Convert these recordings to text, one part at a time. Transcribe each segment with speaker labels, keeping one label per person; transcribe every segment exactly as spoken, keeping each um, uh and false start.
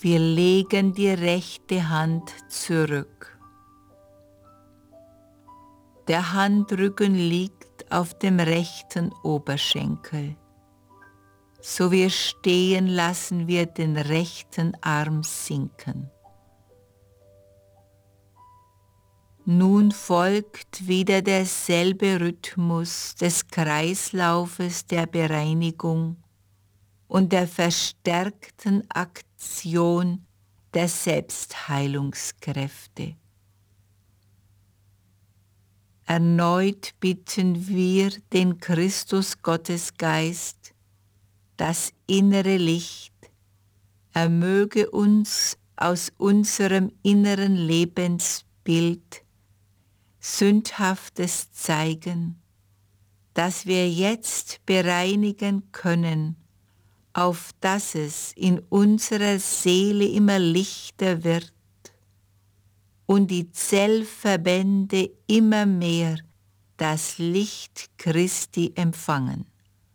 Speaker 1: Wir legen die rechte Hand zurück. Der Handrücken liegt auf dem rechten Oberschenkel. So wir stehen, lassen wir den rechten Arm sinken. Nun folgt wieder derselbe Rhythmus des Kreislaufes der Bereinigung und der verstärkten Aktion der Selbstheilungskräfte. Erneut bitten wir den Christus Gottesgeist, das innere Licht, er möge uns aus unserem inneren Lebensbild Sündhaftes zeigen, das wir jetzt bereinigen können, auf dass es in unserer Seele immer lichter wird und die Zellverbände immer mehr das Licht Christi empfangen.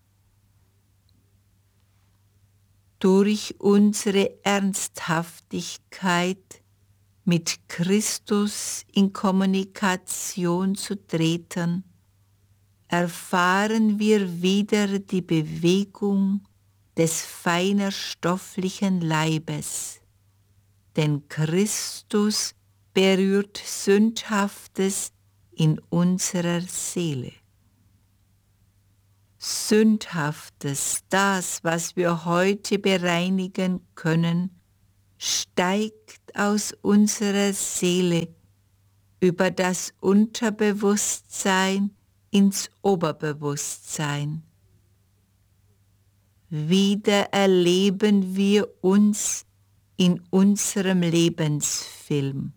Speaker 1: Durch unsere Ernsthaftigkeit mit Christus in Kommunikation zu treten, erfahren wir wieder die Bewegung des feiner stofflichen Leibes, denn Christus berührt Sündhaftes in unserer Seele. Sündhaftes, das, was wir heute bereinigen können, steigt aus unserer Seele über das Unterbewusstsein ins Oberbewusstsein. Wieder erleben wir uns in unserem Lebensfilm.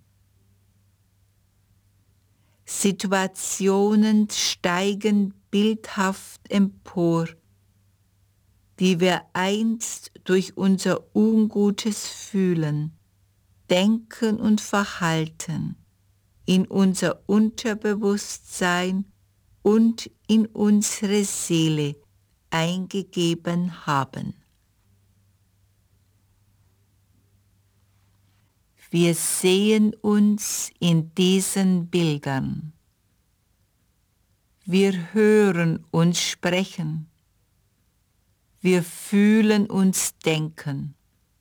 Speaker 1: Situationen steigen bildhaft empor, die wir einst durch unser ungutes Fühlen, Denken und Verhalten in unser Unterbewusstsein und in unsere Seele eingegeben haben. Wir sehen uns in diesen Bildern. Wir hören uns sprechen. Wir fühlen uns denken.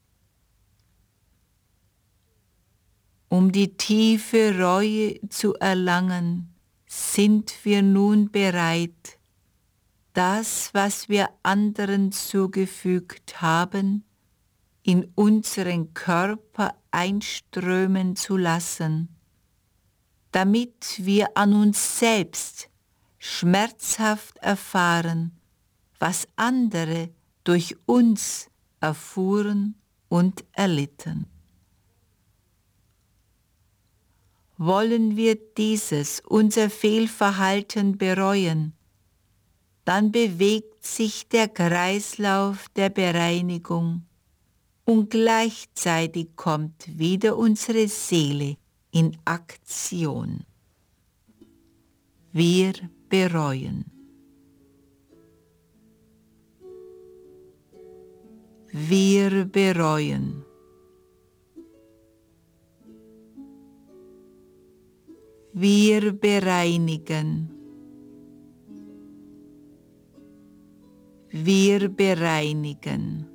Speaker 1: Um die tiefe Reue zu erlangen, sind wir nun bereit, das, was wir anderen zugefügt haben, in unseren Körper einströmen zu lassen, damit wir an uns selbst schmerzhaft erfahren, was andere durch uns erfuhren und erlitten. Wollen wir dieses, unser Fehlverhalten bereuen, dann bewegt sich der Kreislauf der Bereinigung und gleichzeitig kommt wieder unsere Seele in Aktion. Wir bereuen. Wir bereuen. Wir bereinigen. Wir bereinigen.